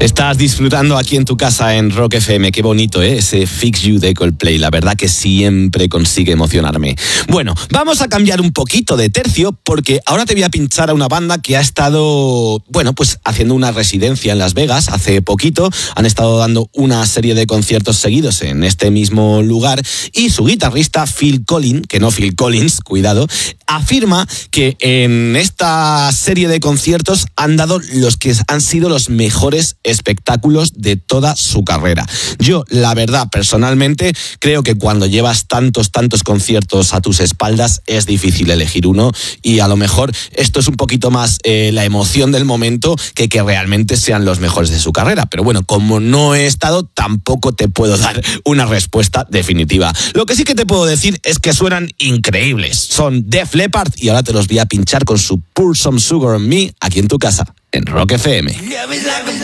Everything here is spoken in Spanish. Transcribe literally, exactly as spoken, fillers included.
Estás disfrutando aquí en tu casa en Rock F M. Qué bonito, ¿eh? Ese Fix You de Coldplay. La verdad que siempre consigue emocionarme. Bueno, vamos a cambiar un poquito de tercio porque ahora te voy a pinchar a una banda que ha estado, bueno, pues haciendo una residencia en Las Vegas hace poquito. Han estado dando una serie de conciertos seguidos en este mismo lugar y su guitarrista Phil Collins, que no Phil Collins, cuidado, afirma que en esta serie de conciertos han dado los que han sido los mejores espectáculos de toda su carrera. Yo, la verdad, personalmente, creo que cuando llevas tantos, tantos conciertos a tus espaldas es difícil elegir uno y a lo mejor esto es un poquito más eh, la emoción del momento que que realmente sean los mejores de su carrera. Pero bueno, como no he estado, tampoco te puedo dar una respuesta definitiva. Lo que sí que te puedo decir es que suenan increíbles. Son Def Leppard y ahora te los voy a pinchar con su Pour Some Sugar on Me aquí en tu casa, en Rock F M.